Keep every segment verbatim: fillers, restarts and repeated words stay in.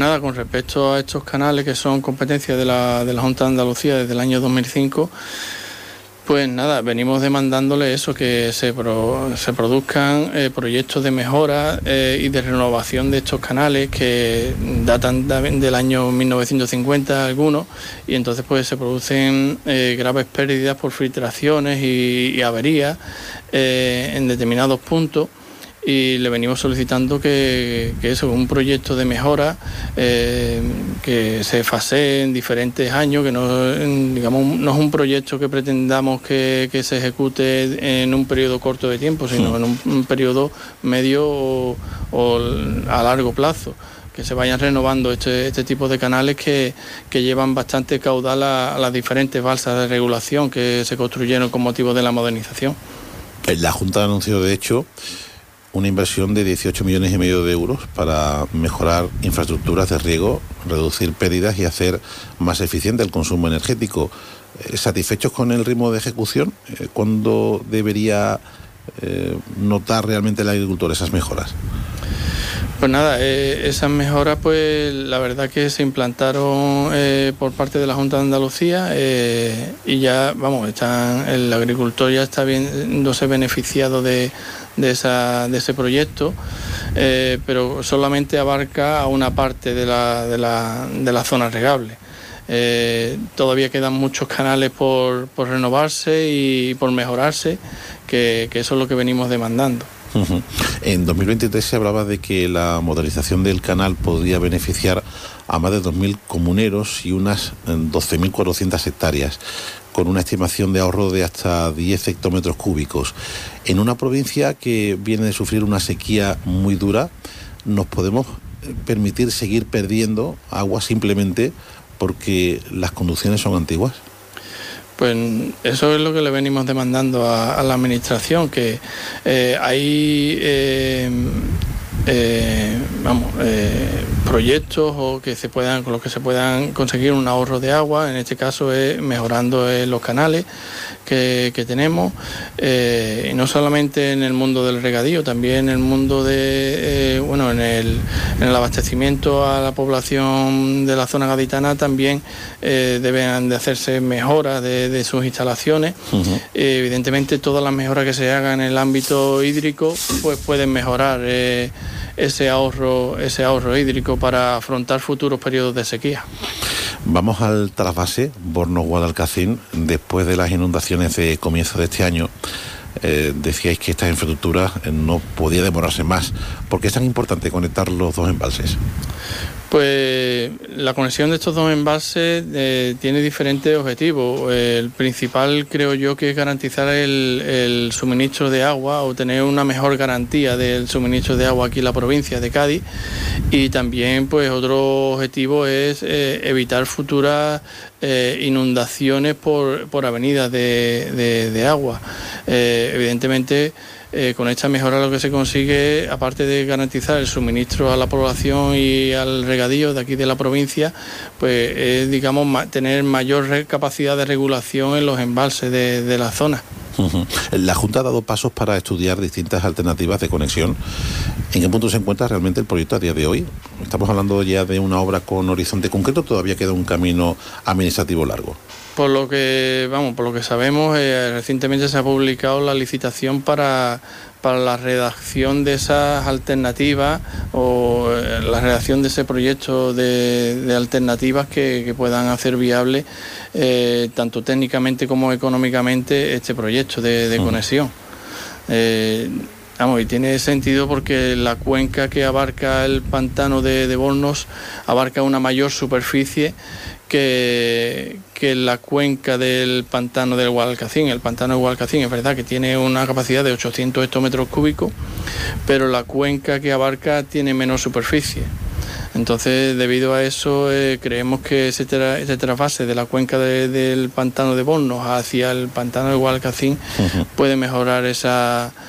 Nada, con respecto a estos canales que son competencia de la, de la Junta de Andalucía desde el año dos mil cinco, pues nada, venimos demandándole eso, que se, pro, se produzcan eh, proyectos de mejora eh, y de renovación de estos canales que datan del año mil novecientos cincuenta algunos, y entonces pues se producen eh, graves pérdidas por filtraciones y, y averías eh, en determinados puntos. Y le venimos solicitando que, que eso, un proyecto de mejora eh, que se fasee en diferentes años, que no, digamos, no es un proyecto que pretendamos que, que se ejecute en un periodo corto de tiempo, sino en un, un periodo medio o, o a largo plazo, que se vayan renovando este, este tipo de canales que, que llevan bastante caudal a, a las diferentes balsas de regulación que se construyeron con motivo de la modernización. La Junta anunció, de hecho, una inversión de dieciocho millones y medio de euros para mejorar infraestructuras de riego, reducir pérdidas y hacer más eficiente el consumo energético. ¿Satisfechos con el ritmo de ejecución? ¿Cuándo debería eh, notar realmente el agricultor esas mejoras? Pues nada, eh, esas mejoras, pues la verdad que se implantaron eh, por parte de la Junta de Andalucía eh, y ya, vamos, están, el agricultor ya está viéndose beneficiado de, de, esa, de ese proyecto, eh, pero solamente abarca a una parte de la, de la, de la zona regable. Eh, todavía quedan muchos canales por, por renovarse y por mejorarse, que, que eso es lo que venimos demandando. Uh-huh. En dos mil veintitrés se hablaba de que la modernización del canal podría beneficiar a más de dos mil comuneros y unas doce mil cuatrocientas hectáreas, con una estimación de ahorro de hasta diez hectómetros cúbicos. En una provincia que viene de sufrir una sequía muy dura, ¿nos podemos permitir seguir perdiendo agua simplemente porque las conducciones son antiguas? Pues eso es lo que le venimos demandando a, a la Administración, que eh, hay eh, eh, vamos, eh, proyectos o que se puedan, con los que se puedan conseguir un ahorro de agua. En este caso es mejorando eh, los canales que, que tenemos, eh, y no solamente en el mundo del regadío, también en el mundo de eh, bueno, en el, en el abastecimiento a la población de la zona gaditana también eh, deben de hacerse mejoras de, de sus instalaciones. Uh-huh. Eh, evidentemente todas las mejoras que se hagan en el ámbito hídrico pues pueden mejorar eh, ese ahorro, ese ahorro hídrico para afrontar futuros periodos de sequía. Vamos al trasvase Bornos-Guadalcacín. Después de las inundaciones de comienzo de este año, eh, decíais que esta infraestructura no podía demorarse más. ¿Por qué es tan importante conectar los dos embalses? Pues la conexión de estos dos embalses eh, tiene diferentes objetivos. El principal, creo yo, que es garantizar el, el suministro de agua o tener una mejor garantía del suministro de agua aquí en la provincia de Cádiz. Y también, pues, otro objetivo es eh, evitar futuras eh, inundaciones por, por avenidas de, de, de agua. Eh, evidentemente, Eh, con esta mejora lo que se consigue, aparte de garantizar el suministro a la población y al regadío de aquí de la provincia, pues es, digamos, ma- tener mayor re- capacidad de regulación en los embalses de, de la zona. Uh-huh. La Junta ha dado pasos para estudiar distintas alternativas de conexión. ¿En qué punto se encuentra realmente el proyecto a día de hoy? Estamos hablando ya de una obra con horizonte concreto, todavía queda un camino administrativo largo. Por lo que vamos, por lo que sabemos, eh, recientemente se ha publicado la licitación para, para la redacción de esas alternativas o eh, la redacción de ese proyecto de, de alternativas que, que puedan hacer viable eh, tanto técnicamente como económicamente este proyecto de, de conexión. Eh, Vamos, y tiene sentido porque la cuenca que abarca el pantano de, de Bornos abarca una mayor superficie que, que la cuenca del pantano del Guadalcacín. El pantano del Guadalcacín es verdad que tiene una capacidad de ochocientos hectómetros cúbicos, pero la cuenca que abarca tiene menos superficie. Entonces, debido a eso, eh, creemos que ese, tra- ese trasvase de la cuenca de, del pantano de Bornos hacia el pantano del Guadalcacín uh-huh. puede mejorar esa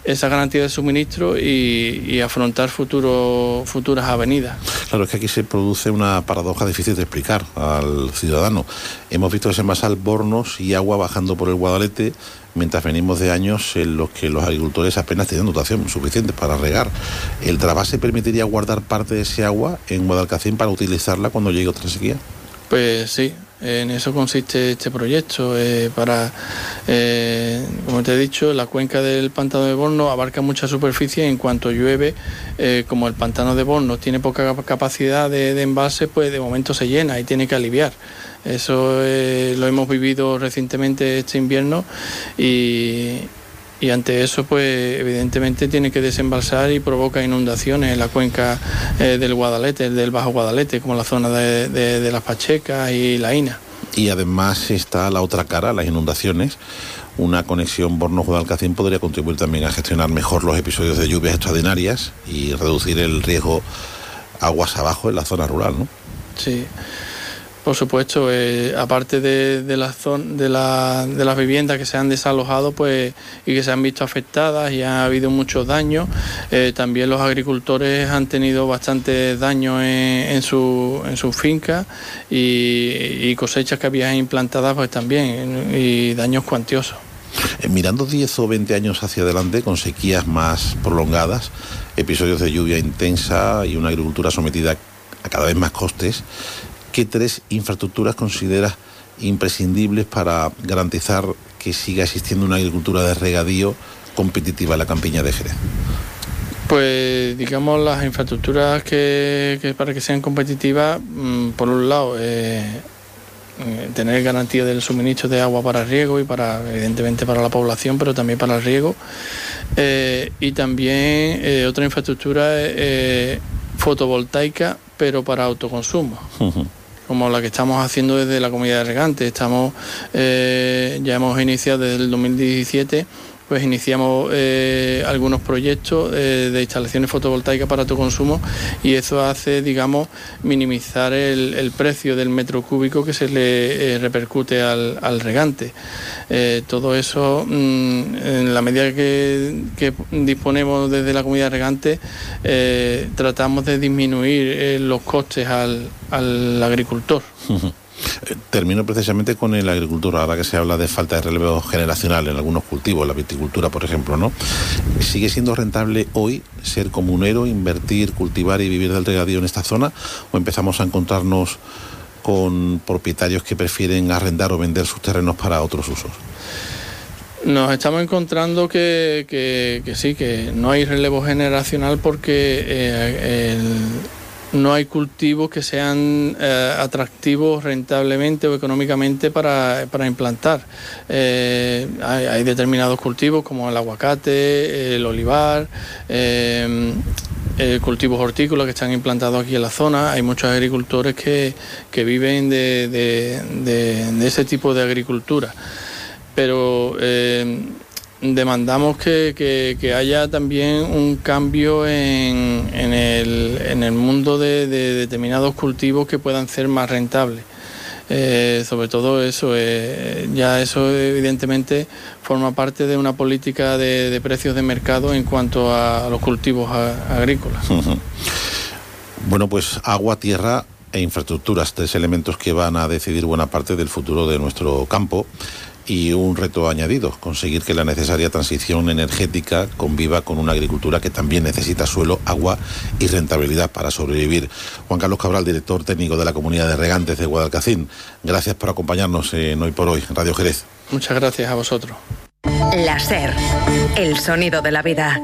esa garantía de suministro y, y afrontar futuro, futuras avenidas. Claro, es que aquí se produce una paradoja difícil de explicar al ciudadano. Hemos visto desenvasar bornos y agua bajando por el Guadalete, mientras venimos de años en los que los agricultores apenas tenían dotación suficiente para regar. ¿El trasvase permitiría guardar parte de ese agua en Guadalcacín para utilizarla cuando llegue otra sequía? Pues sí, en eso consiste este proyecto. Eh, para, eh, como te he dicho, la cuenca del pantano de Bornos abarca mucha superficie y en cuanto llueve, eh, como el pantano de Bornos tiene poca capacidad de, de embalse, pues de momento se llena y tiene que aliviar. Eso eh, lo hemos vivido recientemente este invierno y, y ante eso pues evidentemente tiene que desembalsar y provoca inundaciones en la cuenca eh, del Guadalete, del Bajo Guadalete, como la zona de, de, de Las Pachecas y La Ina. Y además está la otra cara, las inundaciones. Una conexión Bornos-Guadalcacín podría contribuir también a gestionar mejor los episodios de lluvias extraordinarias y reducir el riesgo aguas abajo en la zona rural, ¿no? Sí. Por supuesto, eh, aparte de, de, la zon, de, la, de las viviendas que se han desalojado pues, y que se han visto afectadas y ha habido muchos daños, eh, también los agricultores han tenido bastantes daños en, en sus en su fincas y, y cosechas que habían implantadas pues también, y daños cuantiosos. Eh, mirando diez o veinte años hacia adelante, con sequías más prolongadas, episodios de lluvia intensa y una agricultura sometida a cada vez más costes, ¿qué tres infraestructuras consideras imprescindibles para garantizar que siga existiendo una agricultura de regadío competitiva en la campiña de Jerez? Pues digamos las infraestructuras que, que para que sean competitivas, mmm, por un lado, eh, tener garantía del suministro de agua para riego y para evidentemente para la población, pero también para el riego, eh, y también eh, otra infraestructura eh, fotovoltaica, pero para autoconsumo. Uh-huh. Como la que estamos haciendo desde la Comunidad de Regantes. Estamos, eh, ya hemos iniciado desde el dos mil diecisiete, pues iniciamos eh, algunos proyectos eh, de instalaciones fotovoltaicas para autoconsumo y eso hace, digamos, minimizar el, el precio del metro cúbico que se le eh, repercute al, al regante. Eh, todo eso, mmm, en la medida que, que disponemos desde la Comunidad de Regantes, eh, tratamos de disminuir eh, los costes al, al agricultor. Uh-huh. Termino precisamente con el agricultor, ahora que se habla de falta de relevo generacional en algunos cultivos, la viticultura por ejemplo, ¿no? ¿Sigue siendo rentable hoy ser comunero, invertir, cultivar y vivir del regadío en esta zona? ¿O empezamos a encontrarnos con propietarios que prefieren arrendar o vender sus terrenos para otros usos? Nos estamos encontrando que, que, que sí, que no hay relevo generacional porque eh, el no hay cultivos que sean eh, atractivos rentablemente o económicamente para, para implantar. Eh, hay, hay determinados cultivos como el aguacate, el olivar, eh, eh, cultivos hortícolas que están implantados aquí en la zona. Hay muchos agricultores que, que viven de, de, de, de ese tipo de agricultura. Pero eh, demandamos que, que, que haya también un cambio en, en, el, en el mundo de, de determinados cultivos que puedan ser más rentables. Eh, sobre todo eso, eh, ya eso evidentemente forma parte de una política de, de precios de mercado en cuanto a los cultivos a, agrícolas. Uh-huh. Bueno, pues agua, tierra e infraestructuras, tres elementos que van a decidir buena parte del futuro de nuestro campo. Y un reto añadido, conseguir que la necesaria transición energética conviva con una agricultura que también necesita suelo, agua y rentabilidad para sobrevivir. Juan Carlos Cabral, director técnico de la Comunidad de Regantes de Guadalcacín, gracias por acompañarnos en Hoy por Hoy, Radio Jerez. Muchas gracias a vosotros. La SER, el sonido de la vida.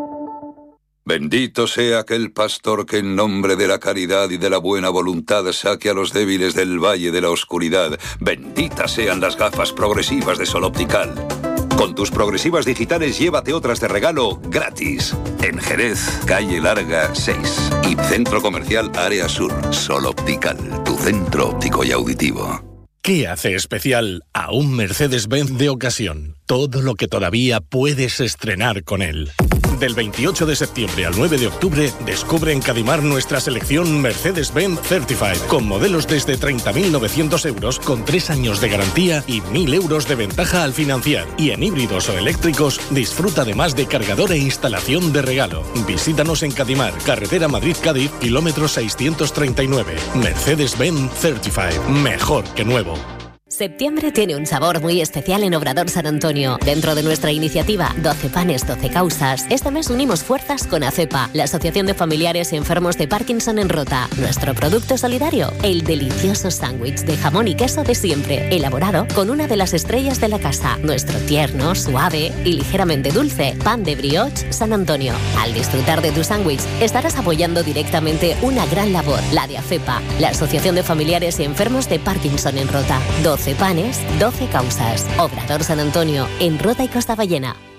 Bendito sea aquel pastor que en nombre de la caridad y de la buena voluntad saque a los débiles del valle de la oscuridad. Benditas sean las gafas progresivas de Sol Optical. Con tus progresivas digitales llévate otras de regalo gratis. En Jerez, calle Larga seis y Centro Comercial Área Sur. Sol Optical, tu centro óptico y auditivo. ¿Qué hace especial a un Mercedes-Benz de ocasión? Todo lo que todavía puedes estrenar con él. Del veintiocho de septiembre al nueve de octubre, descubre en Cadimar nuestra selección Mercedes-Benz Certified, con modelos desde treinta mil novecientos euros, con tres años de garantía y mil euros de ventaja al financiar. Y en híbridos o eléctricos, disfruta además de cargador e instalación de regalo. Visítanos en Cadimar, carretera Madrid-Cádiz, kilómetro seiscientos treinta y nueve. Mercedes-Benz Certified, mejor que nuevo. Septiembre tiene un sabor muy especial en Obrador San Antonio. Dentro de nuestra iniciativa doce panes, doce causas, este mes unimos fuerzas con ACEPA, la Asociación de Familiares y Enfermos de Parkinson en Rota. Nuestro producto solidario, el delicioso sándwich de jamón y queso de siempre, elaborado con una de las estrellas de la casa. Nuestro tierno, suave y ligeramente dulce pan de brioche San Antonio. Al disfrutar de tu sándwich, estarás apoyando directamente una gran labor, la de ACEPA, la Asociación de Familiares y Enfermos de Parkinson en Rota. doce panes, doce causas. Obrador San Antonio, en Rota y Costa Ballena.